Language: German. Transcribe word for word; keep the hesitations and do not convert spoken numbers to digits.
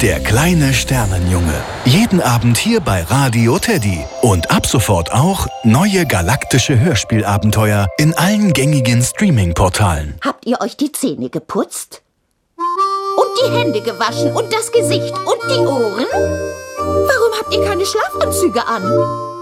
Der kleine Sternenjunge. Jeden Abend hier bei Radio Teddy. Und ab sofort auch neue galaktische Hörspielabenteuer in allen gängigen Streaming-Portalen. Habt ihr euch die Zähne geputzt? Und die Hände gewaschen und das Gesicht und die Ohren? Warum habt ihr keine Schlafanzüge an?